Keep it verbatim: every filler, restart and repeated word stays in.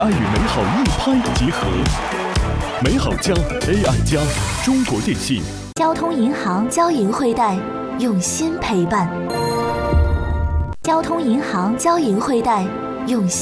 爱与美好一拍即合，美好加 A I 加，中国电信。 交通银行交银汇贷，用心陪伴。交通银行交银汇贷，用心。